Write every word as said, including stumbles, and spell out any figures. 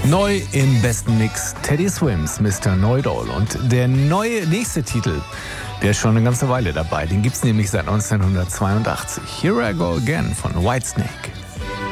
Neu im besten Mix Teddy Swims, Mister Know-It-All. Und der neue nächste Titel, der ist schon eine ganze Weile dabei. Den gibt's nämlich seit neunzehnhundertzweiundachtzig. Here I Go Again von Whitesnake.